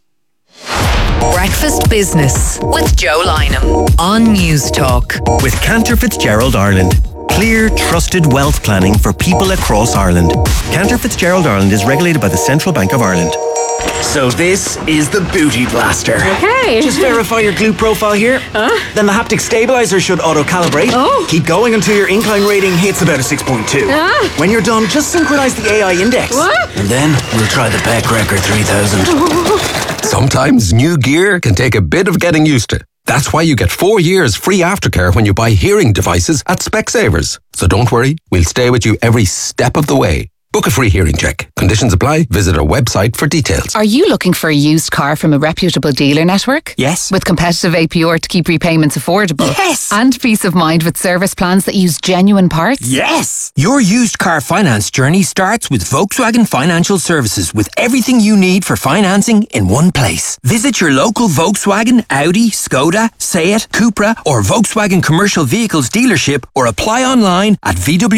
Breakfast Business with Joe Lynham on News Talk. With Cantor Fitzgerald Ireland. Clear, trusted wealth planning for people across Ireland. Cantor Fitzgerald Ireland is regulated by the Central Bank of Ireland. So this is the Booty Blaster. Okay. Just verify your glute profile here. Then the haptic stabilizer should auto-calibrate. Keep going until your incline rating hits about a 6.2. When you're done, just synchronize the AI index. What? And then we'll try the Peck Record 3000. Sometimes new gear can take a bit of getting used to. That's why you get 4 years free aftercare when you buy hearing devices at Specsavers. So don't worry, we'll stay with you every step of the way. Book a free hearing check. Conditions apply. Visit our website for details. Are you looking for a used car from a reputable dealer network? Yes. With competitive APR to keep repayments affordable? Yes. And peace of mind with service plans that use genuine parts? Yes. Your used car finance journey starts with Volkswagen Financial Services, with everything you need for financing in one place. Visit your local Volkswagen, Audi, Skoda, Seat, Cupra or Volkswagen Commercial Vehicles dealership or apply online at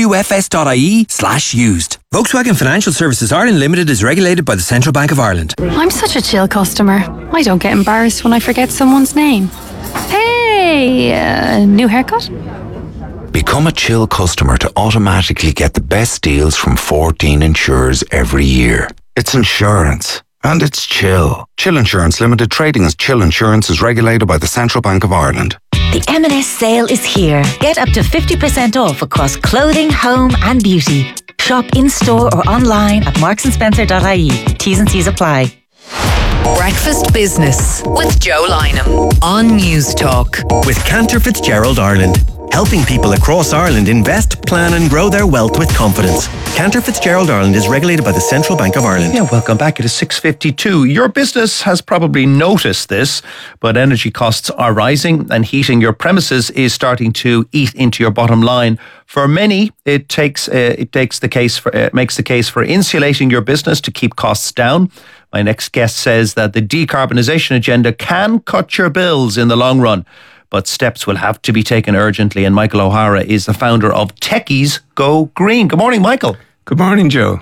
vwfs.ie/used. Volkswagen Financial Services Ireland Limited is regulated by the Central Bank of Ireland. I'm such a chill customer. I don't get embarrassed when I forget someone's name. Hey, new haircut? Become a chill customer to automatically get the best deals from 14 insurers every year. It's insurance. And it's Chill. Chill Insurance Limited, trading as Chill Insurance, is regulated by the Central Bank of Ireland. The M&S sale is here. Get up to 50% off across clothing, home and beauty. Shop in-store or online at marksandSpencer.ie. T's and C's apply. Breakfast Business with Joe Lynham on News Talk. With Cantor Fitzgerald Ireland. Helping people across Ireland invest, plan and grow their wealth with confidence. Cantor Fitzgerald Ireland is regulated by the Central Bank of Ireland. Yeah, welcome back. It is 6:52. Your business has probably noticed this, but energy costs are rising and heating your premises is starting to eat into your bottom line. For many, it makes the case for insulating your business to keep costs down. My next guest says that the decarbonisation agenda can cut your bills in the long run, but steps will have to be taken urgently. And Michael O'Hara is the founder of Techies Go Green. Good morning, Michael. Good morning, Joe.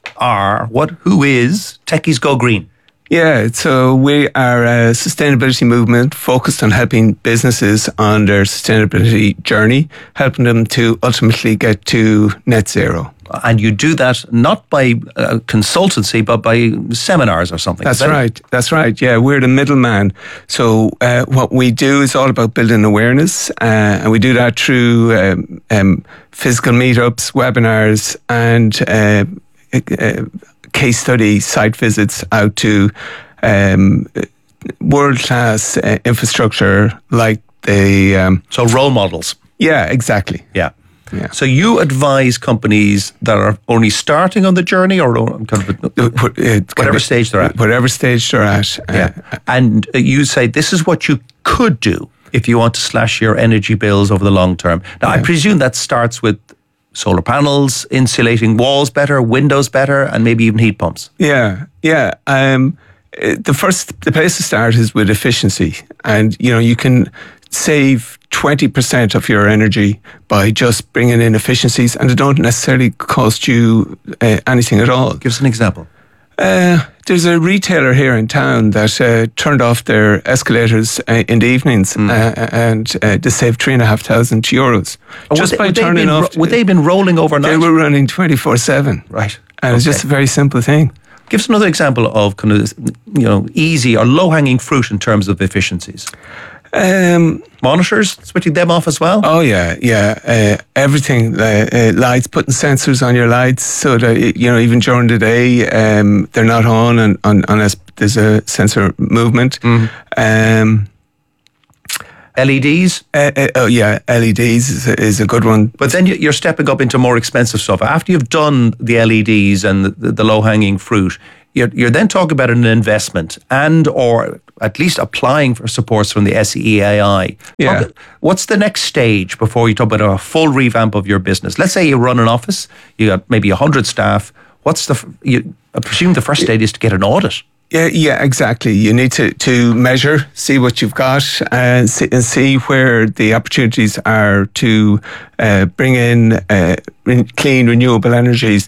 Who is Techies Go Green? Yeah, so we are a sustainability movement focused on helping businesses on their sustainability journey, helping them to ultimately get to net zero. And you do that not by consultancy, but by seminars or something. That's right. Yeah, we're the middleman. So what we do is all about building awareness, and we do that through physical meetups, webinars, and case study site visits out to world-class infrastructure like the... so role models. Yeah, exactly. Yeah. Yeah. So you advise companies that are only starting on the journey, or whatever stage they're at. Whatever stage they're at. And you say this is what you could do if you want to slash your energy bills over the long term. Now, I presume that starts with solar panels, insulating walls better, windows better, and maybe even heat pumps. Yeah. The place to start is with efficiency, and you can save 20% of your energy by just bringing in efficiencies, and it don't necessarily cost you anything at all. Give us an example. There's a retailer here in town that turned off their escalators in the evenings, and they saved €3,500 just by turning off. Would they have been rolling overnight? They were running 24/7. Right, and it's just a very simple thing. Give us another example of kind of easy or low hanging fruit in terms of efficiencies. Monitors, switching them off as well? Oh yeah. Everything, lights, putting sensors on your lights so that even during the day they're not on unless there's a sensor movement. LEDs? LEDs is a good one. But then you're stepping up into more expensive stuff. After you've done the LEDs and the low-hanging fruit, you're then talking about an investment and or at least applying for supports from the SEAI. Yeah. What's the next stage before you talk about a full revamp of your business? Let's say you run an office, you got maybe 100 staff. I presume the first stage is to get an audit. Yeah, exactly. You need to measure, see what you've got, and see where the opportunities are to bring in clean, renewable energies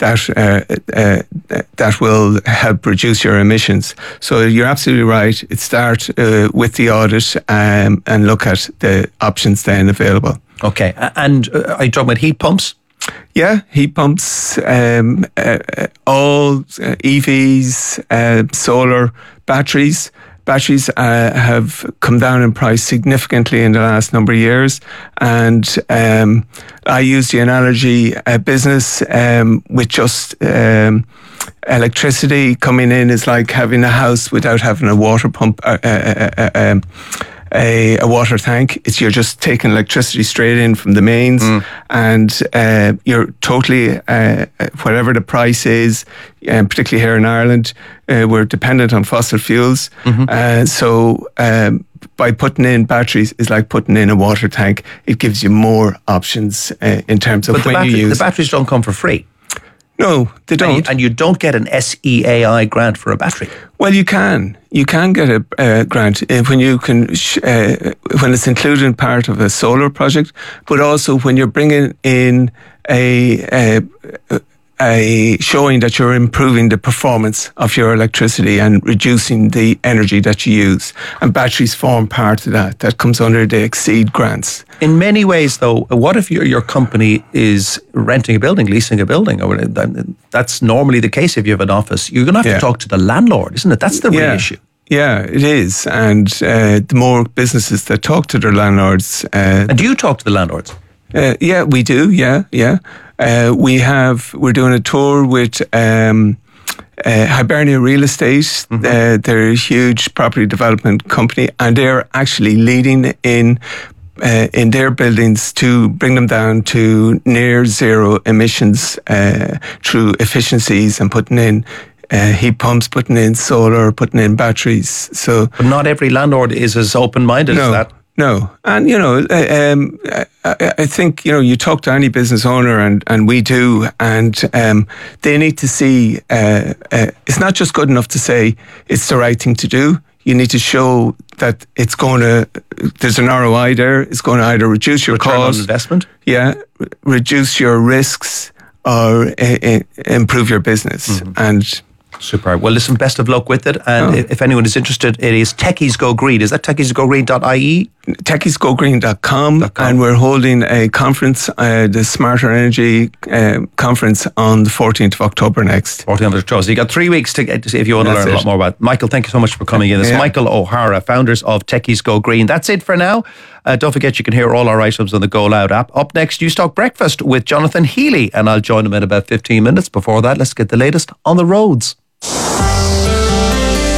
that will help reduce your emissions. So you're absolutely right. It starts with the audit and look at the options then available. Okay, and are you talking about heat pumps? Yeah, heat pumps, all EVs, solar, batteries. Batteries have come down in price significantly in the last number of years. And I use the analogy business with just electricity coming in is like having a house without having a water pump, a water tank. You're just taking electricity straight in from the mains, and you're totally, whatever the price is, particularly here in Ireland, we're dependent on fossil fuels. So by putting in batteries is like putting in a water tank. It gives you more options in terms of when you use. The batteries don't come for free. No, they don't. And you don't get an SEAI grant for a battery. Well, you can. You can get a grant when you can, when it's included in part of a solar project, but also when you're bringing in a showing that you're improving the performance of your electricity and reducing the energy that you use. And batteries form part of that. That comes under the Exceed grants. In many ways, though, what if your company is renting a building, leasing a building? That's normally the case if you have an office. You're going to have to talk to the landlord, isn't it? That's the real issue. Yeah, it is. And the more businesses that talk to their landlords... and do you talk to the landlords? Yeah, we do. Yeah. We're doing a tour with Hibernia Real Estate. They're a huge property development company, and they're actually leading in their buildings to bring them down to near zero emissions through efficiencies and putting in heat pumps, putting in solar, putting in batteries. So, but not every landlord is as open-minded as that. No, and I think you talk to any business owner, and we do, and they need to see it's not just good enough to say it's the right thing to do. You need to show that it's going to. There's an ROI there. It's going to either reduce your return cost, on investment, reduce your risks, or improve your business, and. Super. Well, listen, best of luck with it. And if anyone is interested, it is Techies Go Green. Is that techiesgogreen.ie? Techiesgogreen.com. And we're holding a conference, the Smarter Energy conference on the 14th of October next. 14th of October. So you got 3 weeks to get, if you want to learn a lot more about it. Michael, thank you so much for coming in. It's Michael O'Hara, founders of Techies Go Green. That's it for now. Don't forget you can hear all our items on the Go Loud app. Up next, Newstalk Breakfast with Jonathan Healy, and I'll join him in about 15 minutes. Before that, let's get the latest on the roads.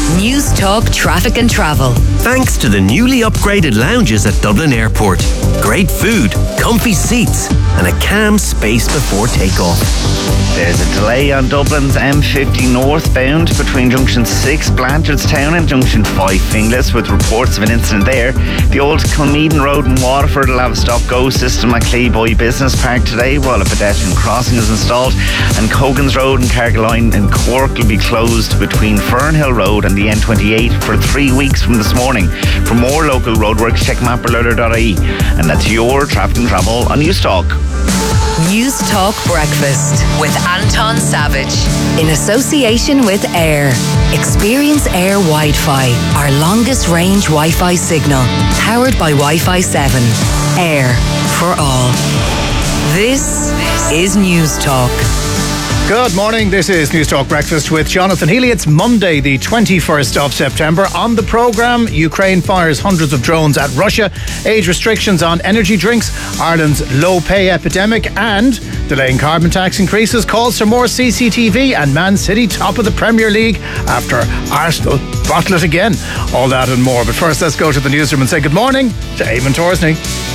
News Talk Traffic and Travel. Thanks to the newly upgraded lounges at Dublin Airport. Great food, comfy seats, and a calm space before takeoff. There's a delay on Dublin's M50 northbound between Junction 6 Blanchardstown and Junction 5 Finglas, with reports of an incident there. The old Kilmeaden Road in Waterford will have a stop-go system at Clayboy Business Park today while a pedestrian crossing is installed, and Cogan's Road in Carrigaline in Cork will be closed between Fernhill Road and the N28 for 3 weeks from this morning. For more local roadworks, check mapperloader.ie. And that's your traffic and travel on News Talk. News Talk Breakfast with Anton Savage in association with Air. Experience Air Wi-Fi, our longest range Wi-Fi signal, powered by Wi-Fi 7. Air for all. This is News Talk. Good morning, this is News Talk Breakfast with Jonathan Healy. It's Monday, the 21st of September. On the programme, Ukraine fires hundreds of drones at Russia, age restrictions on energy drinks, Ireland's low pay epidemic, and delaying carbon tax increases, calls for more CCTV, and Man City top of the Premier League after Arsenal bottle it again. All that and more. But first, let's go to the newsroom and say good morning to Eamon Torsney.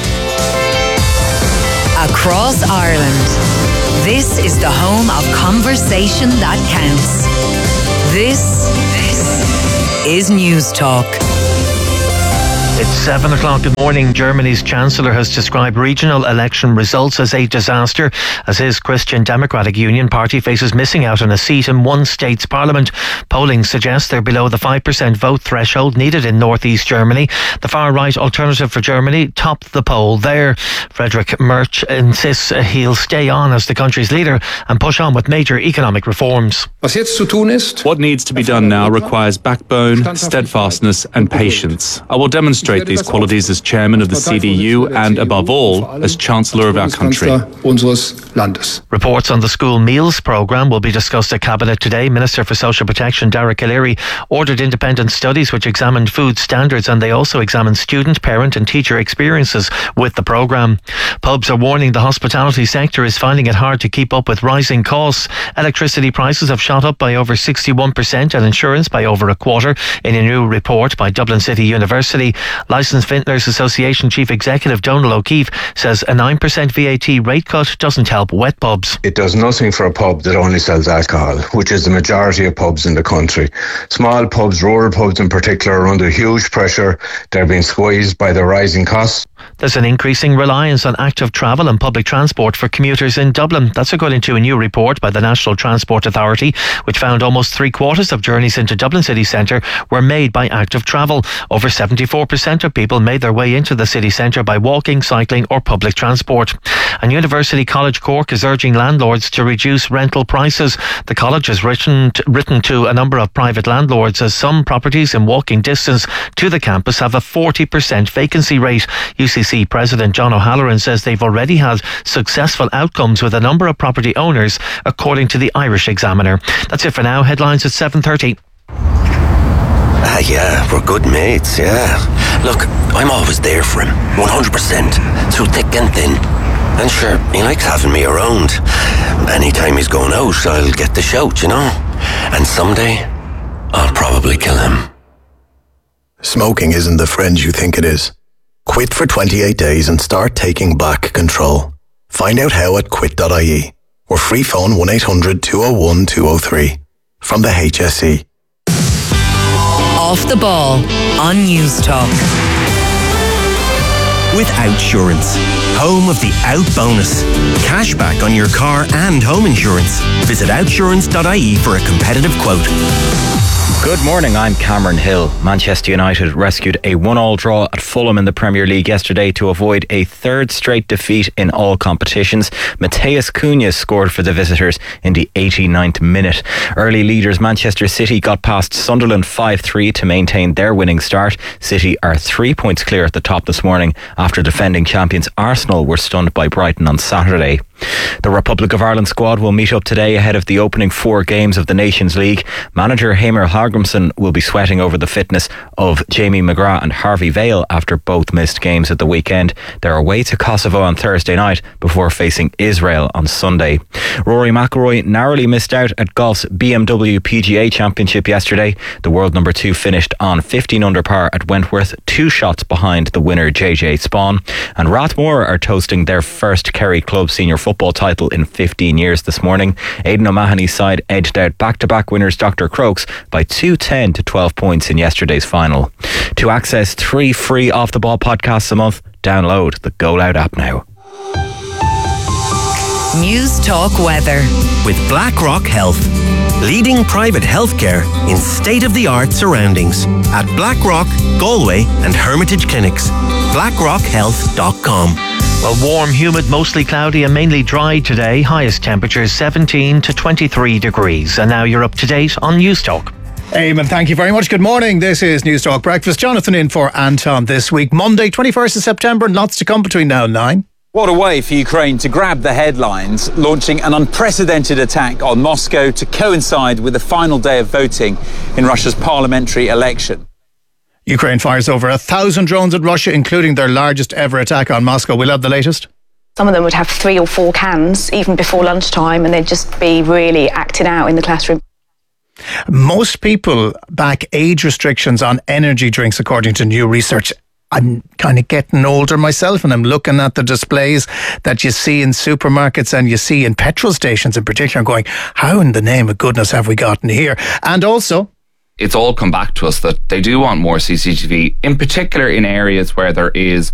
Across Ireland. This is the home of conversation that counts. This is News Talk. It's 7 o'clock. Good morning. Germany's Chancellor has described regional election results as a disaster, as his Christian Democratic Union party faces missing out on a seat in one state's parliament. Polling suggests they're below the 5% vote threshold needed in northeast Germany. The far-right Alternative for Germany topped the poll there. Friedrich Merz insists he'll stay on as the country's leader and push on with major economic reforms. What needs to be done now requires backbone, steadfastness and patience. I will demonstrate these qualities as chairman of the CDU and, above all, as Chancellor of our country. Reports on the school meals programme will be discussed at Cabinet today. Minister for Social Protection Derek O'Leary ordered independent studies which examined food standards, and they also examined student, parent and teacher experiences with the programme. Pubs are warning the hospitality sector is finding it hard to keep up with rising costs. Electricity prices have shot up by over 61% and insurance by over a quarter in a new report by Dublin City University. Licensed Vintners Association Chief Executive Donal O'Keefe says a 9% VAT rate cut doesn't help wet pubs. It does nothing for a pub that only sells alcohol, which is the majority of pubs in the country. Small pubs, rural pubs in particular, are under huge pressure. They're being squeezed by the rising costs. There's an increasing reliance on active travel and public transport for commuters in Dublin. That's according to a new report by the National Transport Authority, which found almost 3/4 of journeys into Dublin city centre were made by active travel. Over 74% of people made their way into the city centre by walking, cycling or public transport. And University College Cork is urging landlords to reduce rental prices. The college has written to a number of private landlords, as some properties in walking distance to the campus have a 40% vacancy rate. UCC President John O'Halloran says they've already had successful outcomes with a number of property owners, according to the Irish Examiner. That's it for now. Headlines at 7:30. Yeah, we're good mates, yeah. Look, I'm always there for him, 100%, through thick and thin. And sure, he likes having me around. Anytime he's going out, I'll get the shout, you know. And someday, I'll probably kill him. Smoking isn't the friend you think it is. Quit for 28 days and start taking back control. Find out how at quit.ie or free phone 1-800 201 203 from the HSE. Off the ball on News Talk. With Outsurance, home of the Out Bonus. Cashback on your car and home insurance. Visit outsurance.ie for a competitive quote. Good morning, I'm Cameron Hill. Manchester United rescued a 1-1 draw at Fulham in the Premier League yesterday to avoid a third straight defeat in all competitions. Mateus Cunha scored for the visitors in the 89th minute. Early leaders Manchester City got past Sunderland 5-3 to maintain their winning start. City are 3 points clear at the top this morning after defending champions Arsenal were stunned by Brighton on Saturday. The Republic of Ireland squad will meet up today ahead of the opening 4 games of the Nations League. Manager Heimir Hallgrímsson will be sweating over the fitness of Jamie McGrath and Harvey Vale after both missed games at the weekend. They're away to Kosovo on Thursday night before facing Israel on Sunday. Rory McIlroy narrowly missed out at golf's BMW PGA Championship yesterday. The world number 2 finished on 15 under par at Wentworth, 2 shots behind the winner JJ Spawn. And Rathmore are toasting their first Kerry Club senior football title in 15 years this morning. Aidan O'Mahony's side edged out back-to-back winners Dr. Crokes by 210 to 12 points in yesterday's final. To access 3 free off-the-ball podcasts a month, download the Go Loud app now. News Talk Weather. With BlackRock Health. Leading private healthcare in state-of-the-art surroundings. At BlackRock, Galway and Hermitage Clinics. BlackRockHealth.com. Well, warm, humid, mostly cloudy and mainly dry today. Highest temperatures 17 to 23 degrees. And now you're up to date on News Talk. Eamon, thank you very much. Good morning. This is News Talk Breakfast. Jonathan in for Anton this week. Monday, 21st of September, and lots to come between now and 9. What a way for Ukraine to grab the headlines, launching an unprecedented attack on Moscow to coincide with the final day of voting in Russia's parliamentary election. Ukraine fires over 1,000 drones at Russia, including their largest ever attack on Moscow. We'll have the latest. Some of them would have 3 or 4 cans, even before lunchtime, and they'd just be really acting out in the classroom. Most people back age restrictions on energy drinks, according to new research. I'm kind of getting older myself, and I'm looking at the displays that you see in supermarkets and you see in petrol stations in particular, and going, how in the name of goodness have we gotten here? And also, it's all come back to us that they do want more CCTV, in particular in areas where there is